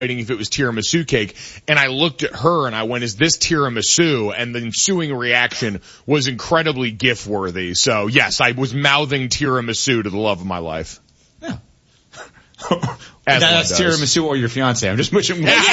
if it was tiramisu cake, and I looked at her and I went, is this tiramisu? And the ensuing reaction was incredibly gif worthy. So yes, I was mouthing tiramisu to the love of my life. Yeah. That's tiramisu or your fiance. I'm just pushing. That's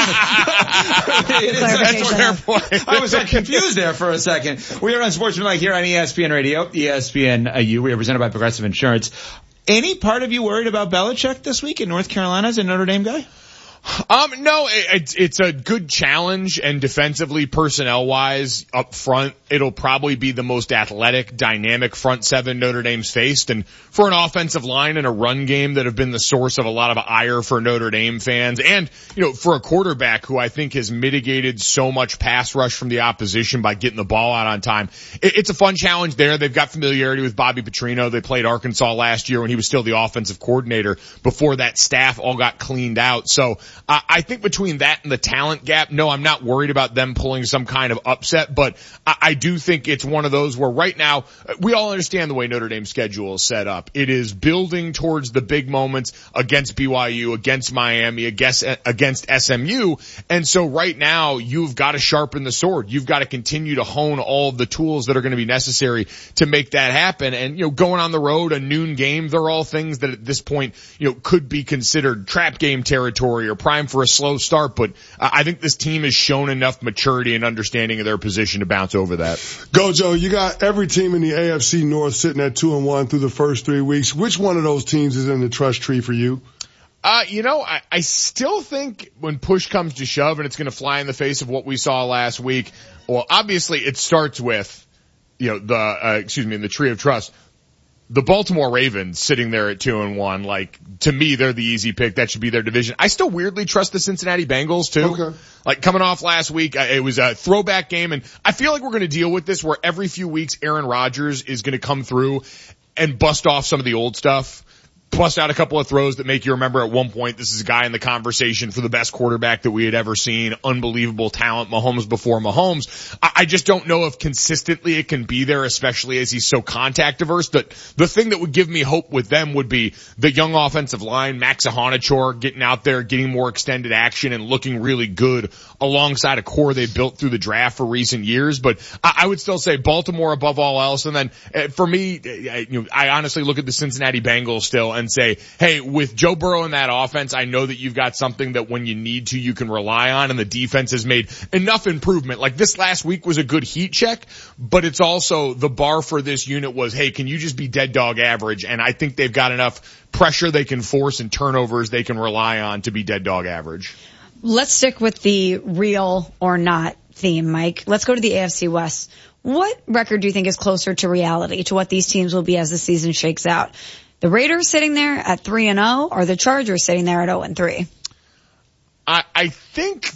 a fair point. I was confused there for a second. We are on Sportsmanlike here on ESPN Radio, ESPNU. We are presented by Progressive Insurance. Any part of you worried about Belichick this week in North Carolina as a Notre Dame guy? No, it's a good challenge, and defensively, personnel-wise, up front, it'll probably be the most athletic, dynamic front seven Notre Dame's faced, and for an offensive line and a run game that have been the source of a lot of ire for Notre Dame fans, and, for a quarterback who I think has mitigated so much pass rush from the opposition by getting the ball out on time, it's a fun challenge there. They've got familiarity with Bobby Petrino. They played Arkansas last year when he was still the offensive coordinator before that staff all got cleaned out, so I think between that and the talent gap, no, I'm not worried about them pulling some kind of upset, but I do think it's one of those where right now, we all understand the way Notre Dame's schedule is set up. It is building towards the big moments against BYU, against Miami, against SMU, and so right now, you've got to sharpen the sword. You've got to continue to hone all of the tools that are going to be necessary to make that happen, and going on the road, a noon game, they're all things that at this point, could be considered trap game territory or prime for a slow start, but I think this team has shown enough maturity and understanding of their position to bounce over that. Gojo, you got every team in the AFC North sitting at 2-1 through the first 3 weeks. Which one of those teams is in the trust tree for you? I still think when push comes to shove and it's going to fly in the face of what we saw last week, well, obviously it starts with, in the tree of trust, the Baltimore Ravens sitting there at 2-1, like, to me, they're the easy pick. That should be their division. I still weirdly trust the Cincinnati Bengals, too. Okay. Like, coming off last week, it was a throwback game, and I feel like we're going to deal with this where every few weeks Aaron Rodgers is going to come through and bust off some of the old stuff. Bust out a couple of throws that make you remember at one point this is a guy in the conversation for the best quarterback that we had ever seen. Unbelievable talent, Mahomes before Mahomes. I just don't know if consistently it can be there, especially as he's so contact averse. But the thing that would give me hope with them would be the young offensive line, Max Ahanichor, getting out there, getting more extended action and looking really good alongside a core they built through the draft for recent years. But I would still say Baltimore above all else. And then for me, I honestly look at the Cincinnati Bengals still and say, hey, with Joe Burrow in that offense, I know that you've got something that when you need to, you can rely on, and the defense has made enough improvement. Like this last week was a good heat check, but it's also the bar for this unit was, hey, can you just be dead dog average? And I think they've got enough pressure they can force and turnovers they can rely on to be dead dog average. Let's stick with the real or not theme, Mike. Let's go to the AFC West. What record do you think is closer to reality, to what these teams will be as the season shakes out? The Raiders sitting there at 3-0, or the Chargers sitting there at 0-3? I think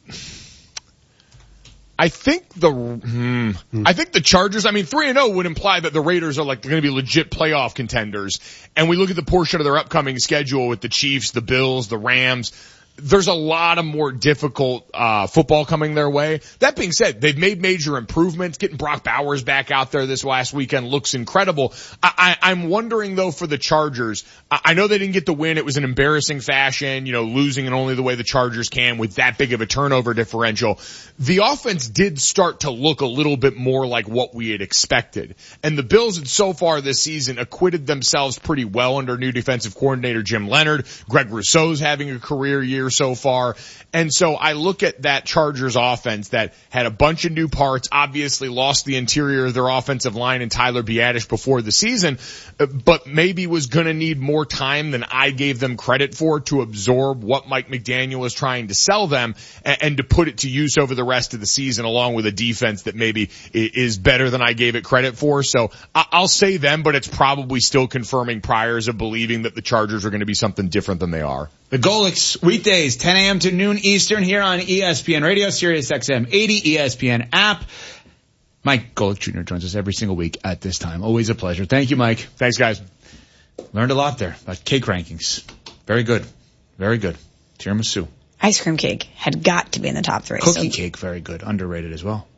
the Chargers, 3-0 would imply that the Raiders are like, they're going to be legit playoff contenders. And we look at the portion of their upcoming schedule with the Chiefs, the Bills, the Rams. There's a lot of more difficult football coming their way. That being said, they've made major improvements. Getting Brock Bowers back out there this last weekend looks incredible. I'm wondering, though, for the Chargers, I know they didn't get the win. It was an embarrassing fashion, losing in only the way the Chargers can with that big of a turnover differential. The offense did start to look a little bit more like what we had expected. And the Bills had so far this season acquitted themselves pretty well under new defensive coordinator Jim Leonhard. Greg Rousseau's having a career year so far. And so I look at that Chargers offense that had a bunch of new parts, obviously lost the interior of their offensive line and Tyler Biadasz before the season, but maybe was going to need more time than I gave them credit for to absorb what Mike McDaniel was trying to sell them and to put it to use over the rest of the season, along with a defense that maybe is better than I gave it credit for. So I'll say them, but it's probably still confirming priors of believing that the Chargers are going to be something different than they are. The Golics, weekdays, 10 a.m. to noon Eastern here on ESPN Radio, Sirius XM 80, ESPN app. Mike Golic Jr. joins us every single week at this time. Always a pleasure. Thank you, Mike. Thanks, guys. Learned a lot there about cake rankings. Very good. Very good. Tiramisu. Ice cream cake had got to be in the top 3. Cookie cake, very good. Underrated as well.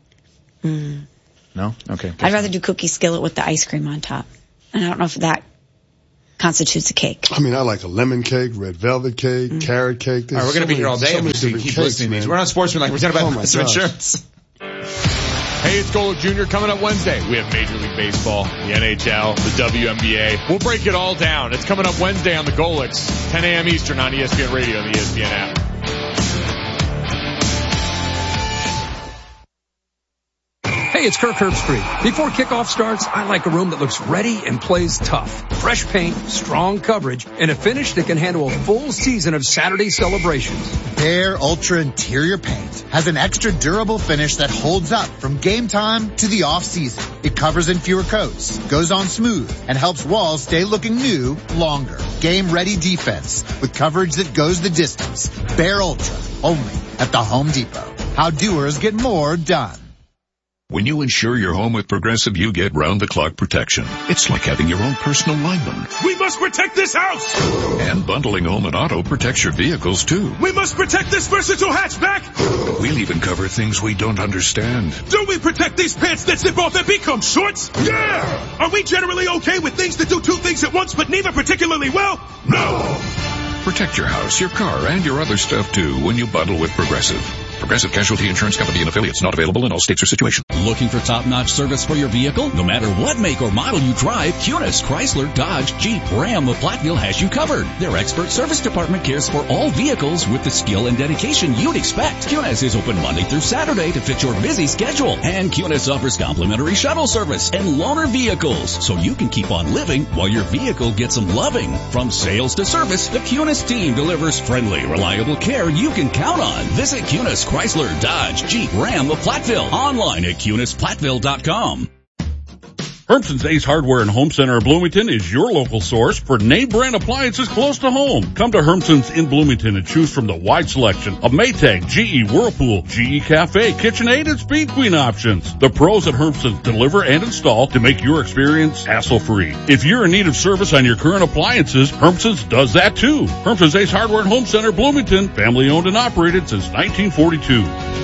No? Okay. I'd rather do cookie skillet with the ice cream on top. And I don't know if that constitutes a cake? I mean, I like a lemon cake, red velvet cake, carrot cake. All right, we're going to be here all day. So many So different keep cakes, listening to these. man. We're on Sportsman, presented by Oh, my Progressive gosh. Insurance. Hey, it's Golic Jr. Coming up Wednesday. We have Major League Baseball, the NHL, the WNBA. We'll break it all down. It's coming up Wednesday on the Golics, 10 a.m. Eastern on ESPN Radio and the ESPN app. Hey, it's Kirk Herbstreit. Before kickoff starts, I like a room that looks ready and plays tough. Fresh paint, strong coverage, and a finish that can handle a full season of Saturday celebrations. Bare Ultra Interior Paint has an extra durable finish that holds up from game time to the off season. It covers in fewer coats, goes on smooth, and helps walls stay looking new longer. Game ready defense with coverage that goes the distance. Bare Ultra, only at the Home Depot. How doers get more done. When you insure your home with Progressive, you get round-the-clock protection. It's like having your own personal lineman. We must protect this house! And bundling home and auto protects your vehicles, too. We must protect this versatile hatchback! We'll even cover things we don't understand. Do we protect these pants that zip off and become shorts? Yeah! Are we generally okay with things that do two things at once but neither particularly well? No! Protect your house, your car, and your other stuff, too, when you bundle with Progressive. Progressive Casualty Insurance Company and affiliates, not available in all states or situations. Looking for top-notch service for your vehicle? No matter what make or model you drive, Cunis, Chrysler, Dodge, Jeep, Ram, or Platteville has you covered. Their expert service department cares for all vehicles with the skill and dedication you'd expect. Cunis is open Monday through Saturday to fit your busy schedule. And Cunis offers complimentary shuttle service and loaner vehicles, so you can keep on living while your vehicle gets some loving. From sales to service, the Cunis team delivers friendly, reliable care you can count on. Visit Cunis, Chrysler, Dodge, Jeep, Ram of Platteville. Online at CunisPlatteville.com. Hermson's Ace Hardware and Home Center of Bloomington is your local source for name brand appliances close to home. Come to Hermson's in Bloomington and choose from the wide selection of Maytag, GE, Whirlpool, GE Cafe, KitchenAid, and Speed Queen options. The pros at Hermson's deliver and install to make your experience hassle-free. If you're in need of service on your current appliances, Hermson's does that too. Hermson's Ace Hardware and Home Center, Bloomington, family owned and operated since 1942.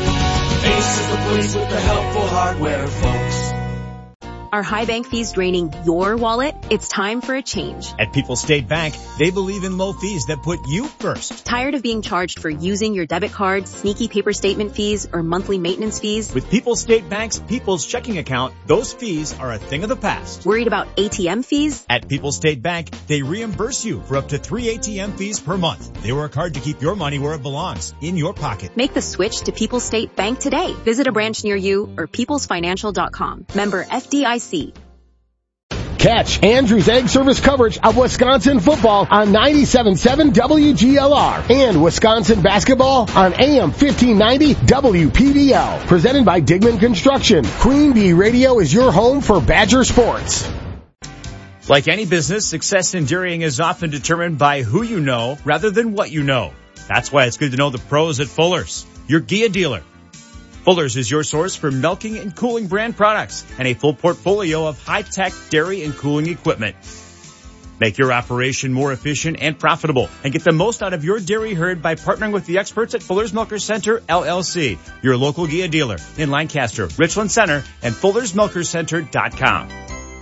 Ace is the place with the helpful hardware, folks. Are high bank fees draining your wallet? It's time for a change. At People's State Bank, they believe in low fees that put you first. Tired of being charged for using your debit card, sneaky paper statement fees, or monthly maintenance fees? With People's State Bank's People's Checking Account, those fees are a thing of the past. Worried about ATM fees? At People's State Bank, they reimburse you for up to 3 ATM fees per month. They work hard to keep your money where it belongs, in your pocket. Make the switch to People's State Bank today. Visit a branch near you or peoplesfinancial.com. Member FDIC. Catch Andrew's Egg Service coverage of Wisconsin football on 97.7 WGLR and Wisconsin basketball on AM 1590 WPDL. Presented by Digman Construction. Queen Bee Radio is your home for Badger sports. Like any business, success in dairying is often determined by who you know rather than what you know. That's why it's good to know the pros at Fuller's, your Gia dealer. Fuller's is your source for milking and cooling brand products and a full portfolio of high-tech dairy and cooling equipment. Make your operation more efficient and profitable and get the most out of your dairy herd by partnering with the experts at Fuller's Milker Center, LLC, your local Gia dealer in Lancaster, Richland Center, and FullersMilkerCenter.com.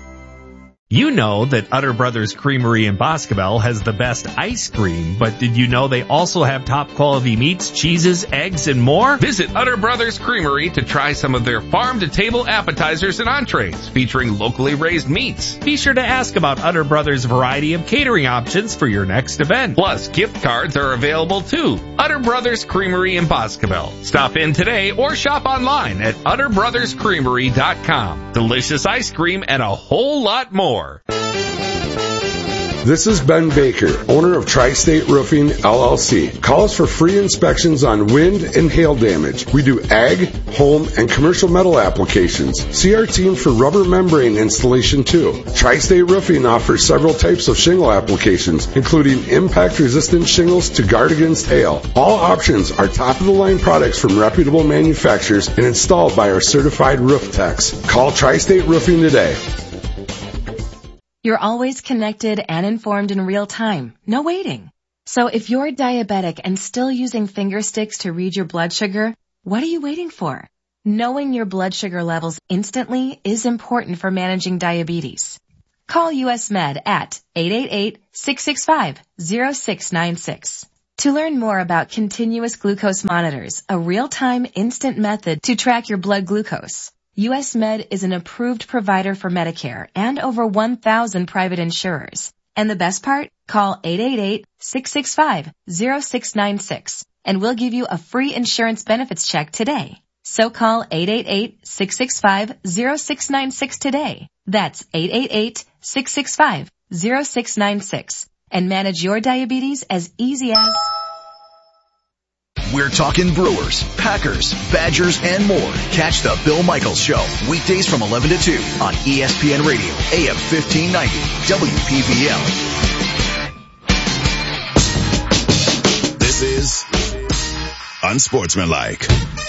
You know that Utter Brothers Creamery in Boscobel has the best ice cream, but did you know they also have top quality meats, cheeses, eggs, and more? Visit Utter Brothers Creamery to try some of their farm-to-table appetizers and entrees featuring locally raised meats. Be sure to ask about Utter Brothers' variety of catering options for your next event. Plus, gift cards are available too. Utter Brothers Creamery in Boscobel. Stop in today or shop online at UtterBrothersCreamery.com. Delicious ice cream and a whole lot more. This is Ben Baker, owner of Tri-State Roofing, LLC. Call us for free inspections on wind and hail damage. We do ag, home, and commercial metal applications. See our team for rubber membrane installation too. Tri-State Roofing offers several types of shingle applications, including impact-resistant shingles to guard against hail. All options are top-of-the-line products from reputable manufacturers and installed by our certified roof techs. Call Tri-State Roofing today. You're always connected and informed in real time. No waiting. So if you're diabetic and still using finger sticks to read your blood sugar, what are you waiting for? Knowing your blood sugar levels instantly is important for managing diabetes. Call US Med at 888-665-0696. To learn more about continuous glucose monitors, a real-time instant method to track your blood glucose, US Med is an approved provider for Medicare and over 1,000 private insurers. And the best part? Call 888-665-0696 and we'll give you a free insurance benefits check today. So call 888-665-0696 today. That's 888-665-0696 and manage your diabetes as easy as... We're talking Brewers, Packers, Badgers, and more. Catch the Bill Michaels Show, weekdays from 11 to 2 on ESPN Radio, AM 1590, WPVL. This is Unsportsmanlike.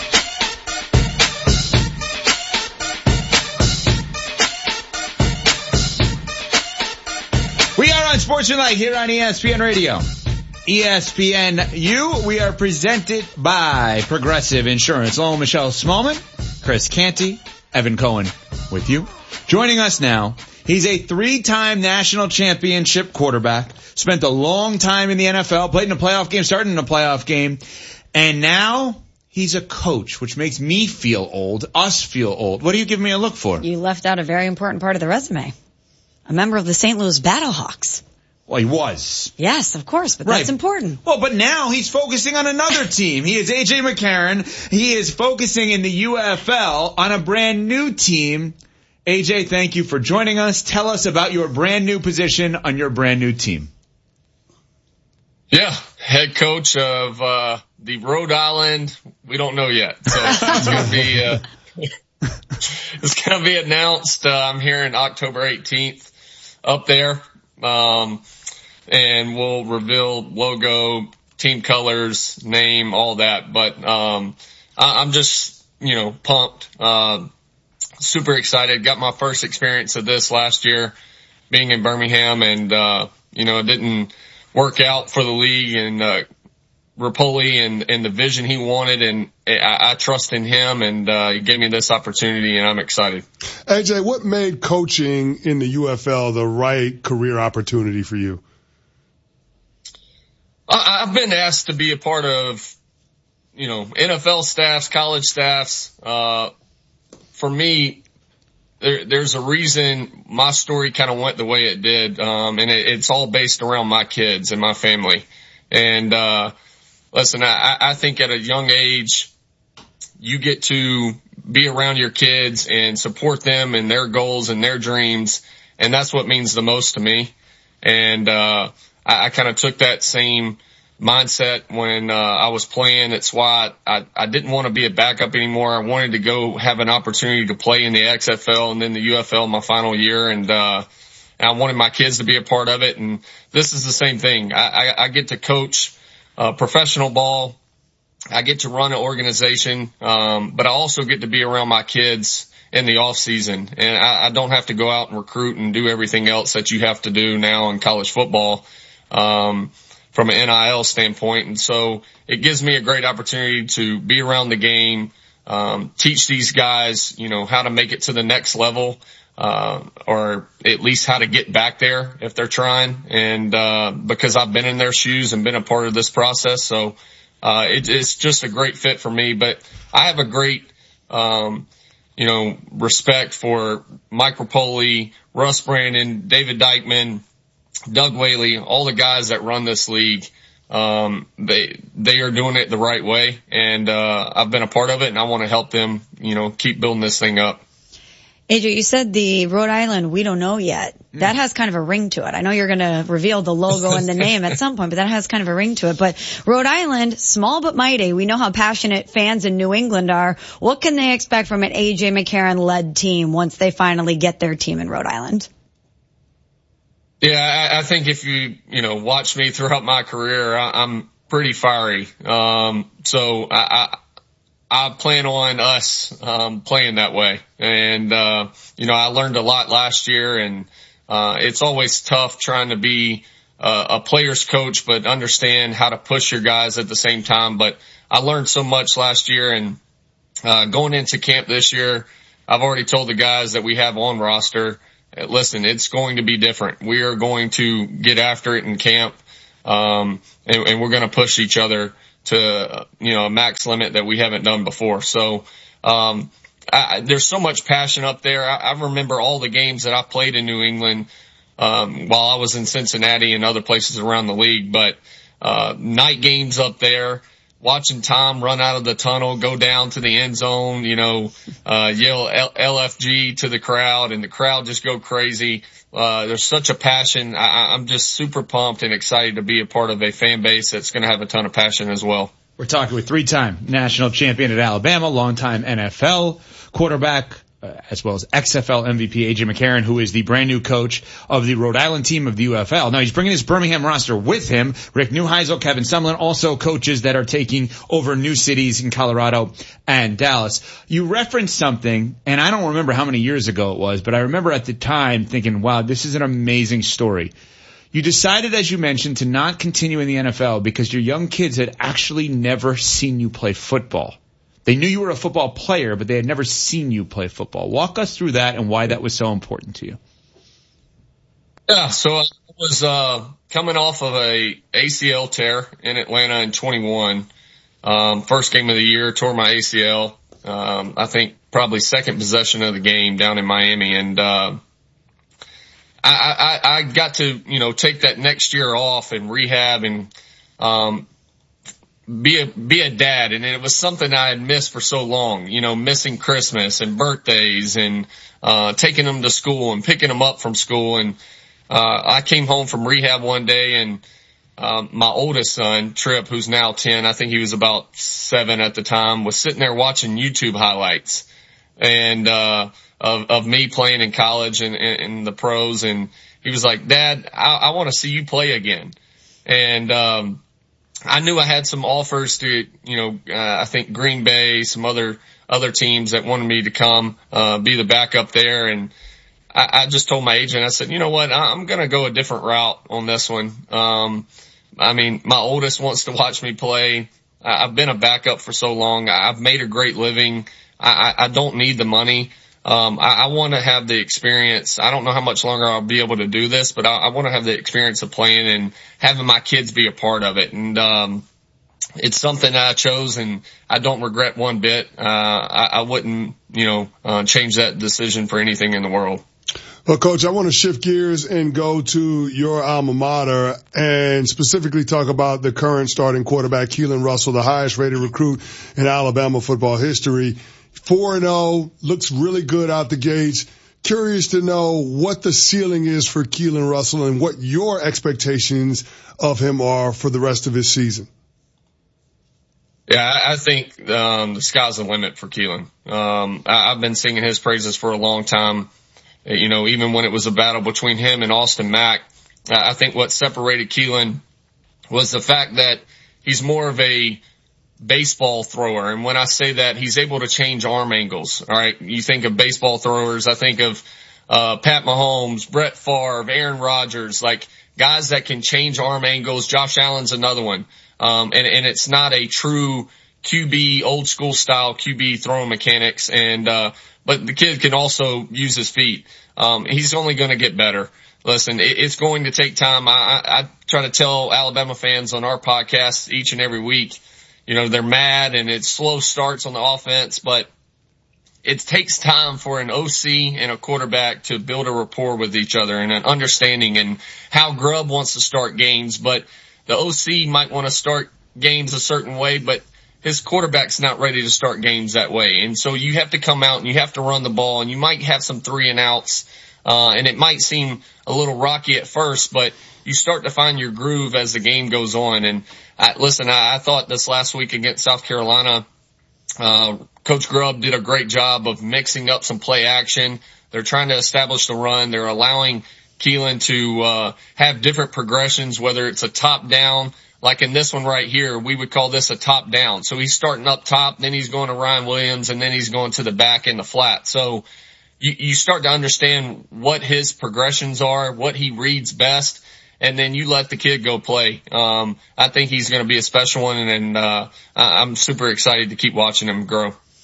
We are Unsportsmanlike here on ESPN Radio. ESPNU, we are presented by Progressive Insurance. Hello, Michelle Smallman, Chris Canty, Evan Cohen with you. Joining us now, he's a 3-time national championship quarterback, spent a long time in the NFL, played in a playoff game, started in a playoff game, and now he's a coach, which makes me feel old, us feel old. What do you give me a look for? You left out a very important part of the resume. A member of the St. Louis Battlehawks. Well, he was. Yes, of course, but that's important. Well, but now he's focusing on another team. He is A.J. McCarron. He is focusing in the UFL on a brand new team. A.J., thank you for joining us. Tell us about your brand new position on your brand new team. Yeah, head coach of the Rhode Island. We don't know yet, so it's going to be announced. I'm hearing October 18th up there. And we'll reveal logo, team colors, name, all that. But, I'm just, pumped, super excited. Got my first experience of this last year being in Birmingham and, it didn't work out for the league and, Rapoli and the vision he wanted, and I trust in him, and he gave me this opportunity, and I'm excited. AJ, what made coaching in the UFL the right career opportunity for you? I've been asked to be a part of, NFL staffs, college staffs. For me, there's a reason my story kind of went the way it did, and it's all based around my kids and my family. And listen, I think at a young age, you get to be around your kids and support them and their goals and their dreams. And that's what means the most to me. And, I kind of took that same mindset when, I was playing. It's why I didn't want to be a backup anymore. I wanted to go have an opportunity to play in the XFL and then the UFL my final year. And I wanted my kids to be a part of it. And this is the same thing. I get to coach professional ball. I get to run an organization, but I also get to be around my kids in the off season, and I don't have to go out and recruit and do everything else that you have to do now in college football, from an NIL standpoint. And so it gives me a great opportunity to be around the game, teach these guys, how to make it to the next level, or at least how to get back there if they're trying. And, because I've been in their shoes and been a part of this process. So, it's just a great fit for me, but I have a great, respect for Mike Rapoli, Russ Brandon, David Dykman, Doug Whaley, all the guys that run this league. They are doing it the right way, and, I've been a part of it, and I want to help them, keep building this thing up. AJ, you said the Rhode Island, we don't know yet. That has kind of a ring to it. I know you're going to reveal the logo and the name at some point, but that has kind of a ring to it. But Rhode Island, small but mighty. We know how passionate fans in New England are. What can they expect from an AJ McCarron-led team once they finally get their team in Rhode Island? Yeah, I think if you, watch me throughout my career, I'm pretty fiery. So I plan on us, playing that way. And, I learned a lot last year, and, it's always tough trying to be, a player's coach, but understand how to push your guys at the same time. But I learned so much last year, and, going into camp this year, I've already told the guys that we have on roster, listen, it's going to be different. We are going to get after it in camp. And we're going to push each other to, a max limit that we haven't done before. So, there's so much passion up there. I remember all the games that I played in New England, while I was in Cincinnati and other places around the league, but, night games up there, watching Tom run out of the tunnel, go down to the end zone, yell LFG to the crowd, and the crowd just go crazy. There's such a passion. I'm just super pumped and excited to be a part of a fan base that's going to have a ton of passion as well. We're talking with 3-time national champion at Alabama, longtime NFL quarterback, as well as XFL MVP A.J. McCarron, who is the brand new coach of the Rhode Island team of the UFL. Now, he's bringing his Birmingham roster with him. Rick Neuheisel, Kevin Sumlin, also coaches that are taking over new cities in Colorado and Dallas. You referenced something, and I don't remember how many years ago it was, but I remember at the time thinking, wow, this is an amazing story. You decided, as you mentioned, to not continue in the NFL because your young kids had actually never seen you play football. They knew you were a football player, but they had never seen you play football. Walk us through that and why that was so important to you. Yeah, so I was coming off of a ACL tear in Atlanta in 21. First game of the year, tore my ACL. I think probably second possession of the game down in Miami. And I got to, take that next year off and rehab and be a dad, and it was something I had missed for so long, missing Christmas and birthdays and taking them to school and picking them up from school. And I came home from rehab one day, and my oldest son, Trip, who's now 10, I think he was about 7 at the time, was sitting there watching YouTube highlights and of me playing in college and in the pros, and he was like, "Dad, I want to see you play again." And I knew I had some offers to, I think Green Bay, some other teams that wanted me to come, be the backup there. And I just told my agent, I said, you know what? I'm going to go a different route on this one. My oldest wants to watch me play. I've been a backup for so long. I've made a great living. I don't need the money. I want to have the experience. I don't know how much longer I'll be able to do this, but I want to have the experience of playing and having my kids be a part of it. And, it's something I chose, and I don't regret one bit. I wouldn't, change that decision for anything in the world. Well, Coach, I want to shift gears and go to your alma mater and specifically talk about the current starting quarterback, Keelan Russell, the highest rated recruit in Alabama football history. 4-0, looks really good out the gates. Curious to know what the ceiling is for Keelan Russell and what your expectations of him are for the rest of his season. Yeah, I think the sky's the limit for Keelan. I've been singing his praises for a long time. Even when it was a battle between him and Austin Mack, I think what separated Keelan was the fact that he's more of a baseball thrower. And when I say that, he's able to change arm angles. All right. You think of baseball throwers. I think of, Pat Mahomes, Brett Favre, Aaron Rodgers, like guys that can change arm angles. Josh Allen's another one. And it's not a true QB, old school style QB throwing mechanics. But the kid can also use his feet. He's only going to get better. Listen, it's going to take time. I try to tell Alabama fans on our podcast each and every week, they're mad and it's slow starts on the offense, but it takes time for an OC and a quarterback to build a rapport with each other and an understanding and how Grubb wants to start games. But the OC might want to start games a certain way, but his quarterback's not ready to start games that way. And so you have to come out and you have to run the ball, and you might have some 3-and-outs, and it might seem a little rocky at first, but you start to find your groove as the game goes on. And I thought this last week against South Carolina, Coach Grubb did a great job of mixing up some play action. They're trying to establish the run. They're allowing Keelan to have different progressions, whether it's a top down. Like in this one right here, we would call this a top down. So he's starting up top, then he's going to Ryan Williams, and then he's going to the back in the flat. So you start to understand what his progressions are, what he reads best, and then you let the kid go play. I think he's going to be a special one, and I'm super excited to keep watching him grow.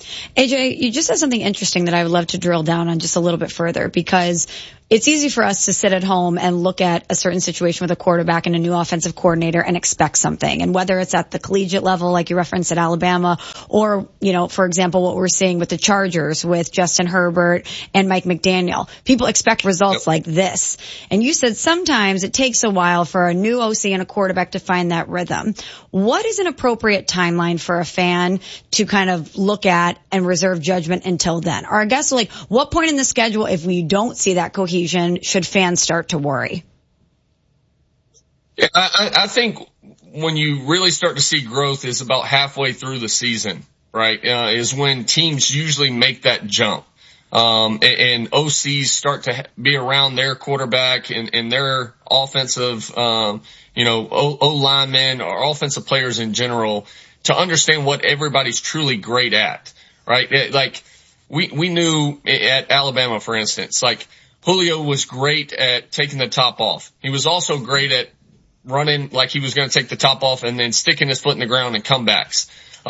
AJ, you just said something interesting that I would love to drill down on just a little bit further, because it's easy for us to sit at home and look at a certain situation with a quarterback and a new offensive coordinator and expect something. And whether it's at the collegiate level, like you referenced at Alabama, or, for example, what we're seeing with the Chargers with Justin Herbert and Mike McDaniel, people expect results like this. And you said sometimes it takes a while for a new OC and a quarterback to find that rhythm. What is an appropriate timeline for a fan to kind of look at and reserve judgment until then? Or I guess, what point in the schedule, if we don't see that cohesion, should fans start to worry? Yeah, I think when you really start to see growth is about halfway through the season, right? Is when teams usually make that jump. And OCs start to be around their quarterback and their offensive, O-linemen or offensive players in general to understand what everybody's truly great at, right? Like we knew at Alabama, for instance, Julio was great at taking the top off. He was also great at running like he was going to take the top off and then sticking his foot in the ground and comebacks.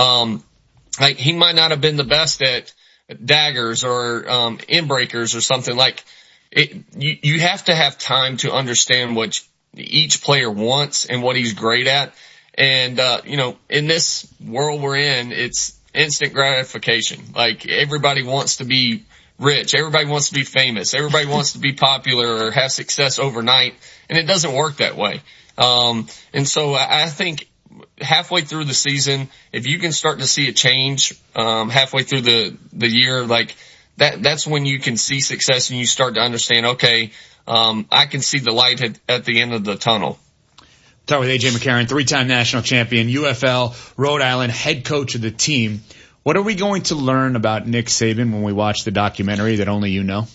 He might not have been the best at daggers or in breakers or something like it. You have to have time to understand what each player wants and what he's great at. And in this world we're in, it's instant gratification. Everybody wants to be rich. Everybody wants to be famous. Everybody wants to be popular or have success overnight. And it doesn't work that way. And so I think halfway through the season, if you can start to see a change, halfway through the year, that's when you can see success and you start to understand, okay, I can see the light at the end of the tunnel. Talk with AJ McCarron, 3-time national champion, UFL, Rhode Island, head coach of the team. What are we going to learn about Nick Saban when we watch the documentary that only you know?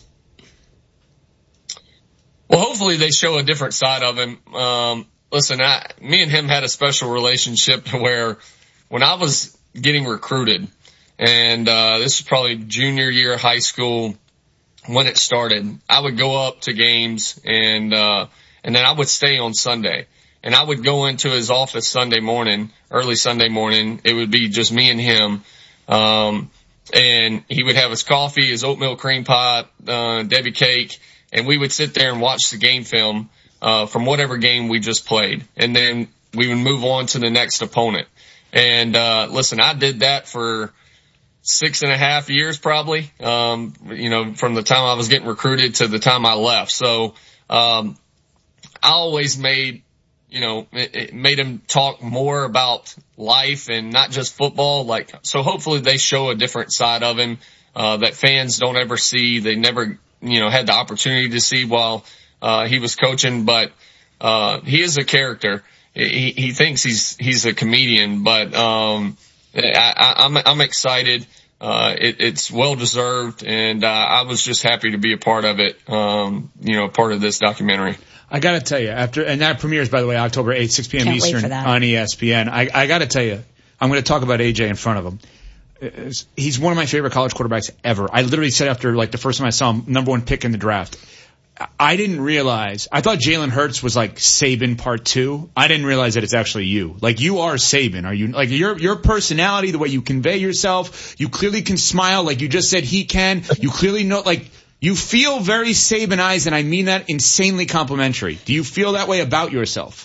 Well, hopefully they show a different side of him. Listen, me and him had a special relationship where when I was getting recruited, and this was probably junior year of high school when it started, I would go up to games and then I would stay on Sunday. And I would go into his office Sunday morning, early Sunday morning. It would be just me and him. And he would have his coffee, his oatmeal cream pie, Debbie cake, and we would sit there and watch the game film, from whatever game we just played. And then we would move on to the next opponent. And, listen, I did that for 6.5 years probably, from the time I was getting recruited to the time I left. So, I always made him talk more about life and not just football. So hopefully they show a different side of him, that fans don't ever see. They never, had the opportunity to see while, he was coaching, but, he is a character. He thinks he's a comedian, but, I'm excited. It's well deserved. And, I was just happy to be a part of it, part of this documentary. I gotta tell you, and that premieres, by the way, October 8th, 6 p.m. Eastern on ESPN. I gotta tell you, I'm gonna talk about AJ in front of him. He's one of my favorite college quarterbacks ever. I literally said after the first time I saw him, number 1 pick in the draft. I didn't realize, I thought Jalen Hurts was Saban part 2. I didn't realize that it's actually you. You are Saban. Are you, your personality, the way you convey yourself, you clearly can smile, you just said he can. You clearly know, you feel very Sabanized, and I mean that insanely complimentary. Do you feel that way about yourself?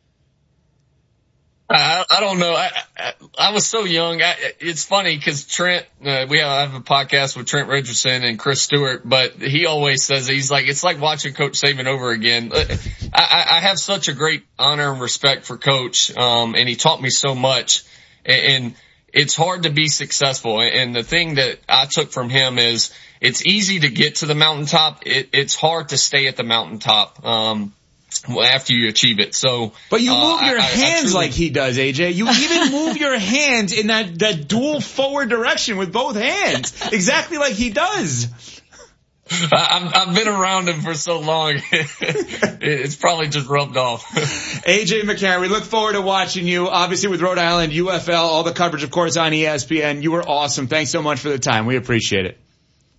I don't know. I was so young. It's funny because Trent, I have a podcast with Trent Richardson and Chris Stewart, but he always says, it's like watching Coach Saban over again. I have such a great honor and respect for Coach, and he taught me so much, and it's hard to be successful. And the thing that I took from him is it's easy to get to the mountaintop. It's hard to stay at the mountaintop, after you achieve it. So, but you move your hands like he does, AJ. You even move your hands in that dual forward direction with both hands, exactly like he does. I've been around him for so long. It's probably just rubbed off. AJ McCarron, we look forward to watching you, obviously with Rhode Island, UFL, all the coverage, of course, on ESPN. You were awesome. Thanks so much for the time. We appreciate it.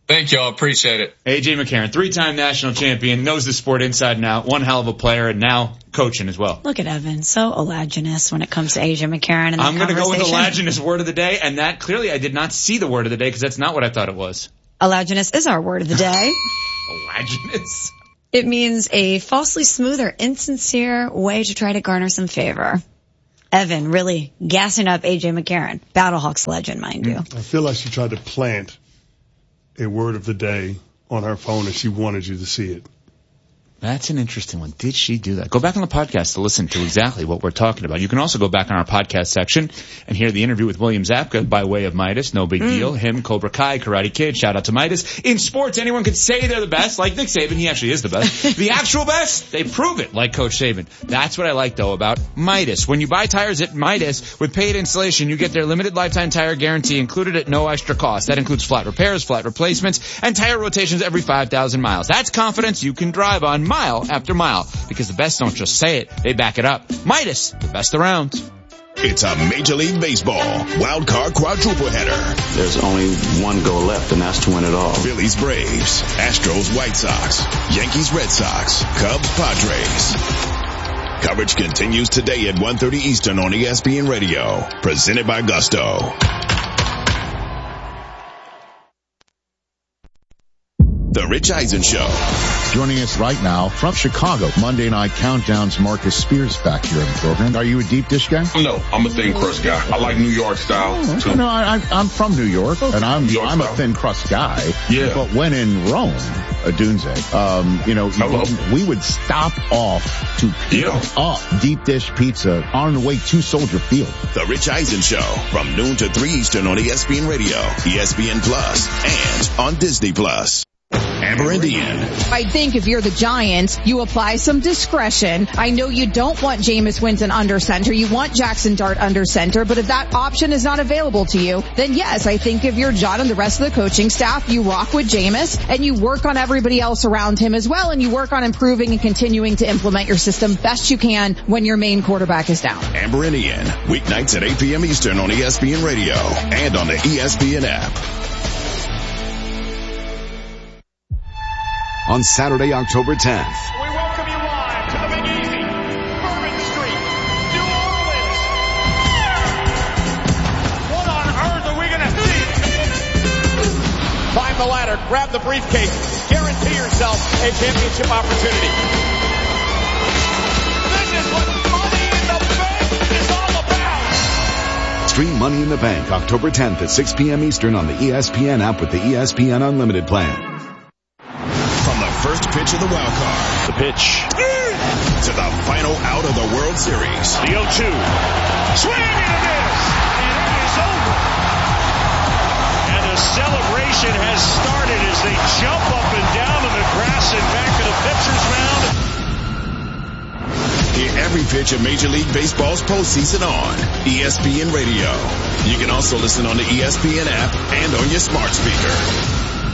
Thank you. I appreciate it. A.J. McCarron, 3-time national champion, knows the sport inside and out, one hell of a player, and now coaching as well. Look at Evan, so olaginous when it comes to A.J. McCarron. And I'm going to go with olaginous word of the day, and that clearly I did not see the word of the day because that's not what I thought it was. Olaginous is our word of the day. Olaginous? It means a falsely smooth or insincere way to try to garner some favor. Evan really gassing up A.J. McCarron, Battlehawks legend, mind you. I feel like she tried to plant a word of the day on her phone and she wanted you to see it. That's an interesting one. Did she do that? Go back on the podcast to listen to exactly what we're talking about. You can also go back on our podcast section and hear the interview with William Zabka by way of Midas. No big deal. Him, Cobra Kai, Karate Kid. Shout out to Midas. In sports, anyone could say they're the best, like Nick Saban. He actually is the best. The actual best, they prove it, like Coach Saban. That's what I like, though, about Midas. When you buy tires at Midas with paid installation, you get their limited lifetime tire guarantee included at no extra cost. That includes flat repairs, flat replacements, and tire rotations every 5,000 miles. That's confidence you can drive on mile after mile, because the best don't just say it, they back it up. Midas, the best around. It's a Major League Baseball wild card quadruple header. There's only one goal left, and that's to win it all. Phillies, Braves, Astros, White Sox, Yankees, Red Sox, Cubs, Padres. Coverage continues today at 1:30 Eastern on ESPN Radio. Presented by Gusto. The Rich Eisen Show. Joining us right now from Chicago, Monday Night Countdown's Marcus Spears back here in the program. Are you a deep dish guy? No, I'm a thin crust guy. I like New York style too. No, I'm from New York, and I'm a thin crust guy. Yeah. But when in Rome, Dunze, we would stop off to pick up deep dish pizza on the way to Soldier Field. The Rich Eisen Show from noon to 3 Eastern on ESPN Radio, ESPN Plus, and on Disney Plus. Amber Indian. I think if you're the Giants, you apply some discretion. I know you don't want Jameis Winston under center. You want Jackson Dart under center. But if that option is not available to you, then yes, I think if you're John and the rest of the coaching staff, you rock with Jameis and you work on everybody else around him as well. And you work on improving and continuing to implement your system best you can when your main quarterback is down. Amber Indian. Weeknights at 8 p.m. Eastern on ESPN Radio and on the ESPN app. On Saturday, October 10th. We welcome you live to the Big Easy, Bourbon Street, New Orleans. What on earth are we going to see? Climb the ladder, grab the briefcase, guarantee yourself a championship opportunity. This is what Money in the Bank is all about. Stream Money in the Bank October 10th at 6 p.m. Eastern on the ESPN app with the ESPN Unlimited plan. First pitch of the wild card. The pitch. To the final out of the World Series. The 0-2. Swing and a miss. And it is over. And the celebration has started as they jump up and down on the grass and back to the pitcher's mound. Hear every pitch of Major League Baseball's postseason on ESPN Radio. You can also listen on the ESPN app and on your smart speaker.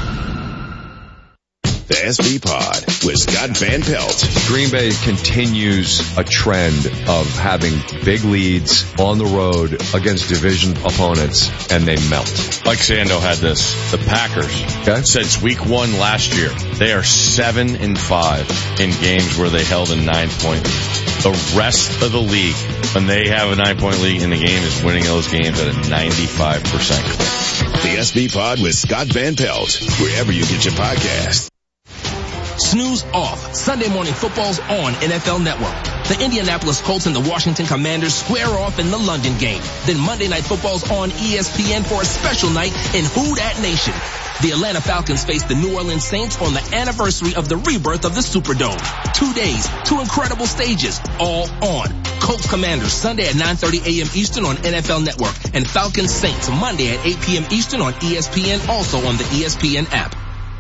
The SB Pod with Scott Van Pelt. Green Bay continues a trend of having big leads on the road against division opponents, and they melt. Like Sando had this. The Packers, since week 1 last year, they are 7-5 in games where they held a 9-point lead. The rest of the league, when they have a 9-point lead in the game, is winning those games at a 95% clip. The SB Pod with Scott Van Pelt, wherever you get your podcast. Snooze off. Sunday Morning Football's on NFL Network. The Indianapolis Colts and the Washington Commanders square off in the London game. Then Monday Night Football's on ESPN for a special night in Who Dat Nation. The Atlanta Falcons face the New Orleans Saints on the anniversary of the rebirth of the Superdome. 2 days, 2 incredible stages, all on. Colts Commanders Sunday at 9:30 a.m. Eastern on NFL Network. And Falcons Saints Monday at 8 p.m. Eastern on ESPN, also on the ESPN app.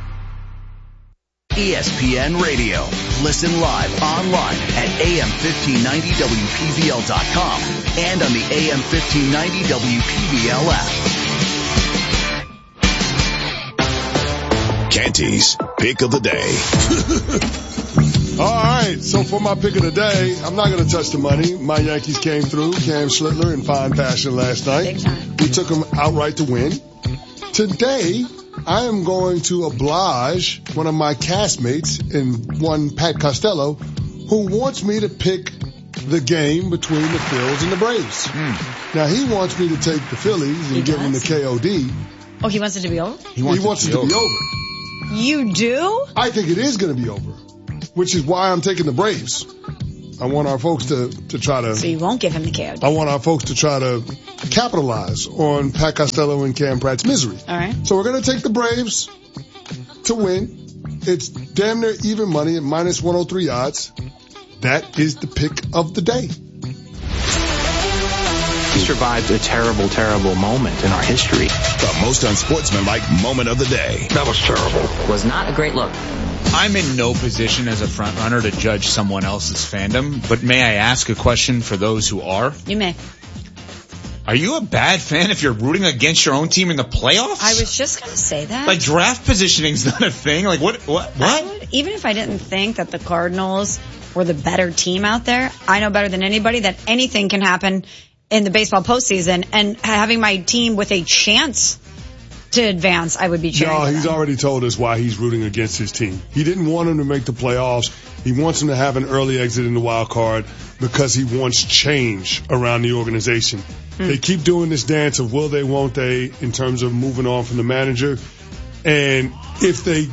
ESPN Radio. Listen live online at AM1590WPVL.com and on the AM1590 WPVL app. Canty's Pick of the Day. All right, so for my pick of the day, I'm not going to touch the money. My Yankees came through, Cam Schlittler in fine fashion last night. We took them outright to win. Today, I am going to oblige one of my castmates in one Pat Costello who wants me to pick the game between the Phils and the Braves. Now, he wants me to take the Phillies and give them the KOD. Oh, he wants it to be over? He wants it to be over. You do? I think it is going to be over, which is why I'm taking the Braves. I want our folks to try to... So you won't give him the KOD? I want our folks to try to capitalize on Pat Costello and Cam Pratt's misery. All right. So we're going to take the Braves to win. It's damn near even money at minus 103 odds. That is the pick of the day. We survived a terrible, terrible moment in our history. The most unsportsmanlike moment of the day. That was terrible. Was not a great look. I'm in no position as a front runner to judge someone else's fandom, but may I ask a question for those who are? You may. Are you a bad fan if you're rooting against your own team in the playoffs? I was just going to say that. Like, draft positioning's not a thing. Like, what? Even if I didn't think that the Cardinals were the better team out there, I know better than anybody that anything can happen in the baseball postseason, and having my team with a chance to advance, I would be cheering. No, he's already told us why he's rooting against his team. He didn't want him to make the playoffs. He wants him to have an early exit in the wild card because he wants change around the organization. They keep doing this dance of will they, won't they, in terms of moving on from the manager. And if they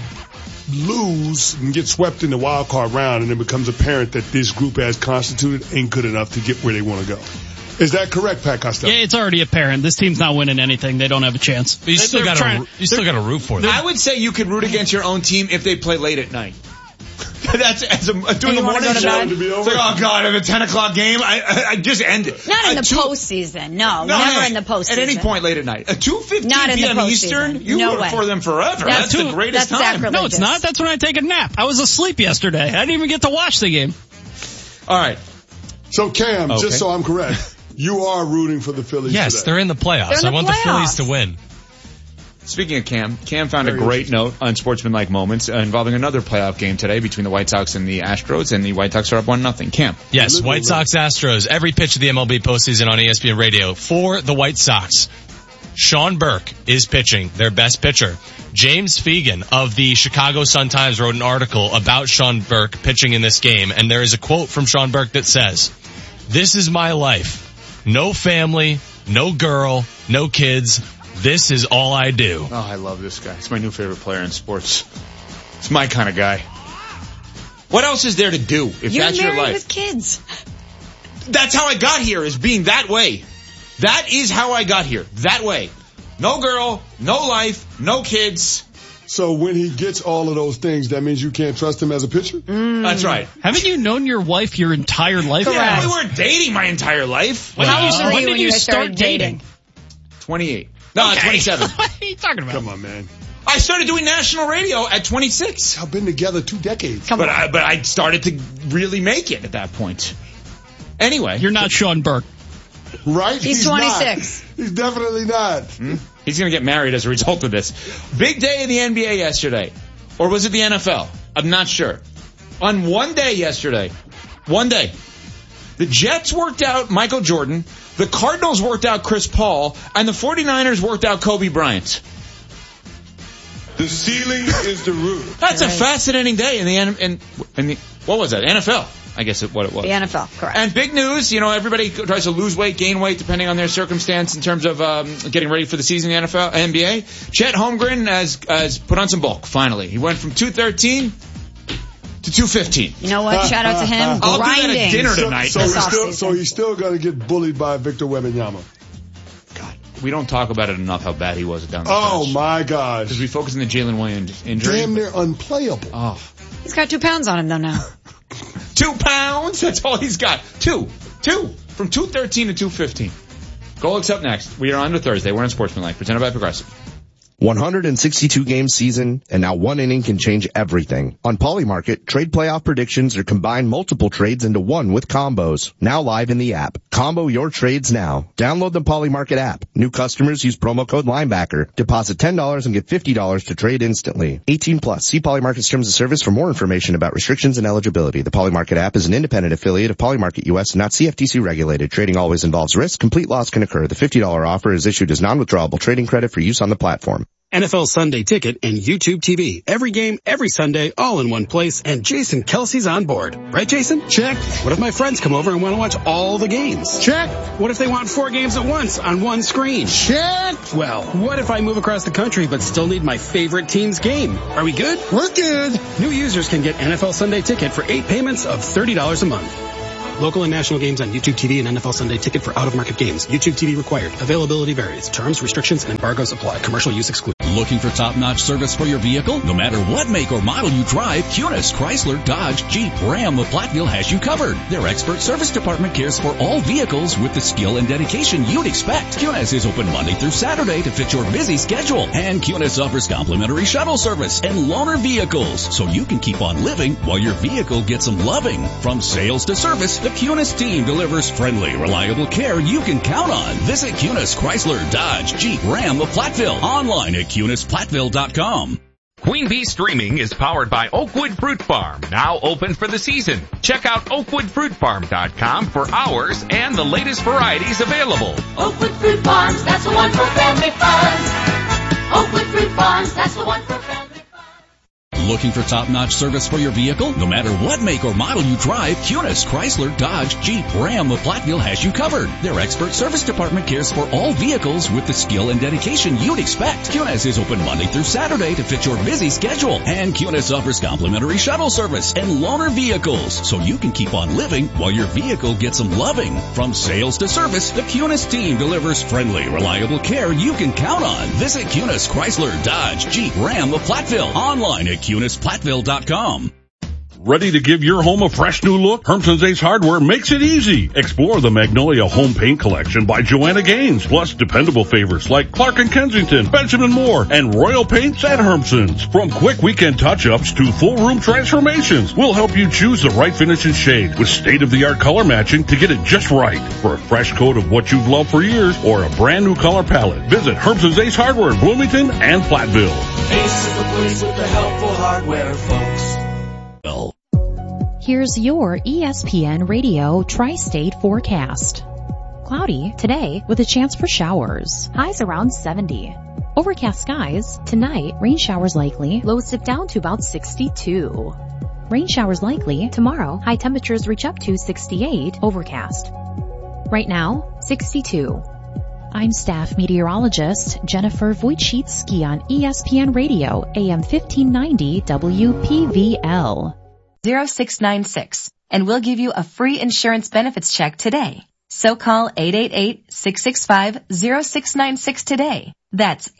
lose and get swept in the wild card round and it becomes apparent that this group as constituted ain't good enough to get where they want to go. Is that correct, Pat Costello? Yeah, it's already apparent. This team's not winning anything. They don't have a chance. But you still got to root for them. I would say you could root against your own team if they play late at night. That's doing the morning show. It's like, oh God, I have a 10 o'clock game. I just end it. Not in the postseason. No, never in the postseason. At any point late at night. At 2:15 p.m. Eastern, you root for them forever. That's the greatest time. No, it's not. That's when I take a nap. I was asleep yesterday. I didn't even get to watch the game. All right. So Cam, just so I'm correct, you are rooting for the Phillies Yes, today. they're in the playoffs. I want the Phillies to win. Speaking of Cam found a great note on Sportsmanlike Moments involving another playoff game today between the White Sox and the Astros, and the White Sox are up 1-0. Cam. Yes, White Sox Astros, every pitch of the MLB postseason on ESPN Radio. For the White Sox, Sean Burke is pitching, their best pitcher. James Fegan of the Chicago Sun-Times wrote an article about Sean Burke pitching in this game, and there is a quote from Sean Burke that says, "This is my life. No family, no girl, no kids. This is all I do." Oh, I love this guy. He's my new favorite player in sports. It's my kind of guy. What else is there to do if that's your life? You're married with kids. That's how I got here, is being that way. That is how I got here. That way. No girl, no life, no kids. So when he gets all of those things, that means you can't trust him as a pitcher? That's right. Haven't you known your wife your entire life? Yeah, we weren't dating my entire life. How old were you when you started dating? 28. No, 27. What are you talking about? Come on, man. I started doing national radio at 26. I've been together 2 decades. But I started to really make it at that point. Anyway. You're not Sean Burke. Right? He's 26. Not. He's definitely not. He's going to get married as a result of this. Big day in the NBA yesterday. Or was it the NFL? I'm not sure. On one day yesterday, the Jets worked out Michael Jordan, the Cardinals worked out Chris Paul, and the 49ers worked out Kobe Bryant. The ceiling is the roof. That's a fascinating day in the what was that? NFL. I guess what it was. The NFL, correct. And big news, everybody tries to lose weight, gain weight, depending on their circumstance in terms of getting ready for the season in the NFL, NBA. Chet Holmgren has put on some bulk, finally. He went from 213 to 215. You know what? Shout out to him. I'll do that at dinner tonight. So he's still going to get bullied by Victor Wembanyama. God, we don't talk about it enough how bad he was down the stretch. stretch. My gosh. Because we focus on the Jalen Williams injury. Damn near unplayable. Oh. He's got 2 pounds on him, though, now. 2 pounds? That's all he's got. Two. From 213 to 215. Gold's up next. We are on to Thursday. We're on Sportsmanlike, presented by Progressive. 162 game season, and now one inning can change everything. On Polymarket, trade playoff predictions are combined multiple trades into one with combos. Now live in the app. Combo your trades now. Download the Polymarket app. New customers use promo code Linebacker. Deposit $10 and get $50 to trade instantly. 18 plus. See Polymarket's terms of service for more information about restrictions and eligibility. The Polymarket app is an independent affiliate of Polymarket US, not CFTC regulated. Trading always involves risk. Complete loss can occur. The $50 offer is issued as non-withdrawable trading credit for use on the platform. NFL Sunday Ticket and YouTube TV. Every game, every Sunday, all in one place, and Jason Kelsey's on board. Right, Jason? Check. What if my friends come over and want to watch all the games? Check. What if they want 4 games at once on one screen? Check. Well, what if I move across the country but still need my favorite team's game? Are we good? We're good. New users can get NFL Sunday Ticket for 8 payments of $30 a month. Local and national games on YouTube TV and NFL Sunday Ticket for out-of-market games. YouTube TV required. Availability varies. Terms, restrictions, and embargoes apply. Commercial use excluded. Looking for top-notch service for your vehicle? No matter what make or model you drive, Cunis, Chrysler, Dodge, Jeep, Ram of Platteville has you covered. Their expert service department cares for all vehicles with the skill and dedication you'd expect. Cunis is open Monday through Saturday to fit your busy schedule. And Cunis offers complimentary shuttle service and loaner vehicles, so you can keep on living while your vehicle gets some loving. From sales to service, the Cunis team delivers friendly, reliable care you can count on. Visit Cunis, Chrysler, Dodge, Jeep, Ram of Platteville. Online at CunisPlatteville.com. Queen Bee Streaming is powered by Oakwood Fruit Farm, now open for the season. Check out oakwoodfruitfarm.com for hours and the latest varieties available. Oakwood Fruit Farms, that's the one for family fun. Oakwood Fruit Farms, that's the one for family fun. Looking for top-notch service for your vehicle? No matter what make or model you drive, Cunis, Chrysler, Dodge, Jeep, Ram of Platteville has you covered. Their expert service department cares for all vehicles with the skill and dedication you'd expect. Cunis is open Monday through Saturday to fit your busy schedule. And Cunis offers complimentary shuttle service and loaner vehicles, so you can keep on living while your vehicle gets some loving. From sales to service, the Cunis team delivers friendly, reliable care you can count on. Visit Cunis, Chrysler, Dodge, Jeep, Ram of Platteville. Online at CunisPlatteville.com. Ready to give your home a fresh new look? Hermson's Ace Hardware makes it easy. Explore the Magnolia Home Paint Collection by Joanna Gaines, plus dependable favorites like Clark & Kensington, Benjamin Moore, and Royal Paints at Hermson's. From quick weekend touch-ups to full room transformations, we'll help you choose the right finish and shade with state-of-the-art color matching to get it just right. For a fresh coat of what you've loved for years or a brand new color palette, visit Hermson's Ace Hardware in Bloomington and Platteville. Ace is the place with the helpful hardware, folks. Here's your ESPN Radio Tri-State forecast. Cloudy today with a chance for showers. Highs around 70. Overcast skies. Tonight, rain showers likely. Lows dip down to about 62. Rain showers likely. Tomorrow, high temperatures reach up to 68. Overcast. Right now, 62. I'm staff meteorologist Jennifer Wojcicki on ESPN Radio, AM 1590 WPVL. 0696, and we'll give you a free insurance benefits check today. So call 888-665-0696 today. That's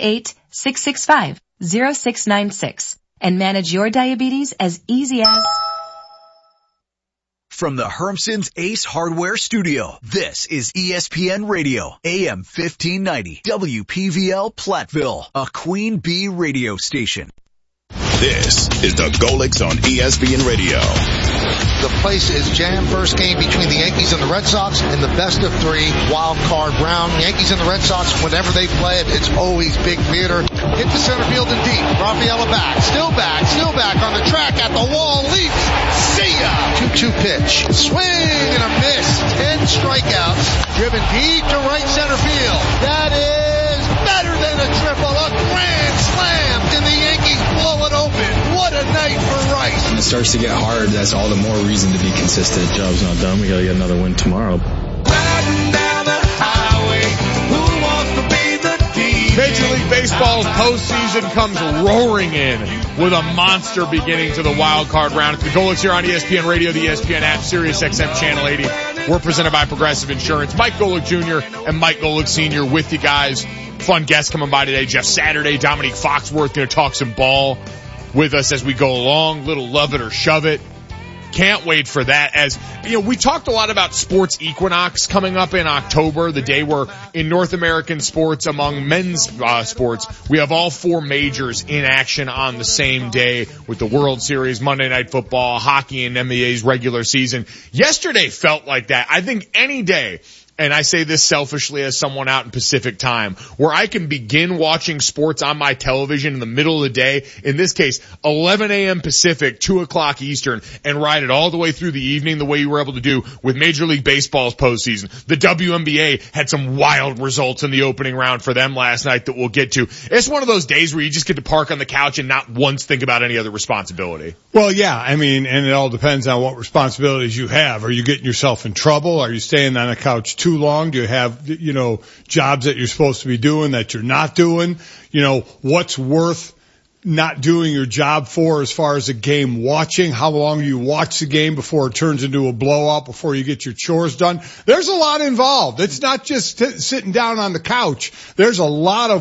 888-665-0696 and manage your diabetes as easy as... From the Hermson's Ace Hardware Studio, this is ESPN Radio, AM 1590 WPVL Platteville, a Queen Bee radio station. This is the Golix on ESPN Radio. The place is jammed. First game between the Yankees and the Red Sox in the best of 3 wild card round. Yankees and the Red Sox, whenever they play it, it's always big theater. Hit to center field and deep. Rafaela back, still back on the track at the wall, leaps. See ya! 2-2 pitch. Swing and a miss. 10 strikeouts. Driven deep to right center field. That is better than a triple. A grand slam. And the Yankees blow it open. What a night for Rice. When it starts to get hard, that's all the more reason to be consistent. Job's not done. We got to get another win tomorrow. Major League Baseball's postseason comes roaring in with a monster beginning to the wild card round. It's the Golix here on ESPN Radio, the ESPN app, Sirius XM Channel 80. We're presented by Progressive Insurance. Mike Golick Jr. and Mike Golick Sr. with you guys. Fun guests coming by today. Jeff Saturday, Dominique Foxworth going to talk some ball with us as we go along. Little love it or shove it. Can't wait for that. As you know, we talked a lot about sports equinox coming up in October, the day where in North American sports, among men's sports, we have all 4 majors in action on the same day with the World Series, Monday Night Football, hockey, and NBA's regular season. Yesterday felt like that. I think any day and I say this selfishly as someone out in Pacific time, where I can begin watching sports on my television in the middle of the day, in this case, 11 a.m. Pacific, 2 o'clock Eastern, and ride it all the way through the evening the way you were able to do with Major League Baseball's postseason. The WNBA had some wild results in the opening round for them last night that we'll get to. It's one of those days where you just get to park on the couch and not once think about any other responsibility. Well, yeah, I mean, and it all depends on what responsibilities you have. Are you getting yourself in trouble? Are you staying on the couch too long? Do you have, jobs that you're supposed to be doing that you're not doing? What's worth not doing your job for as far as a game watching? How long do you watch the game before it turns into a blowout, before you get your chores done? There's a lot involved. It's not just sitting down on the couch. There's a lot of